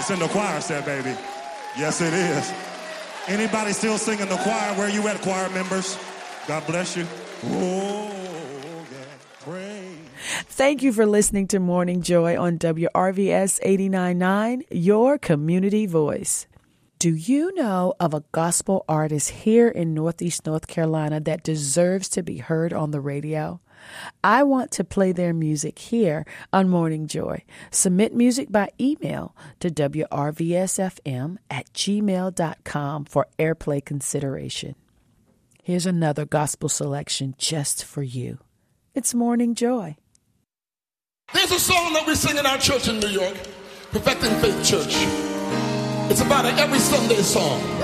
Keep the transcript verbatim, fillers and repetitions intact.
It's in the choir set, baby. Yes, it is. Anybody still singing the choir? Where you at, choir members? God bless you. Oh, yeah. Pray. Thank you for listening to Morning Joy on W R V S eighty-nine point nine, your community voice. Do you know of a gospel artist here in Northeast North Carolina that deserves to be heard on the radio? I want to play their music here on Morning Joy. Submit music by email to W R V S F M at gmail dot com for airplay consideration. Here's another gospel selection just for you. It's Morning Joy. There's a song that we sing in our church in New York, Perfecting Faith Church. It's about an every Sunday song.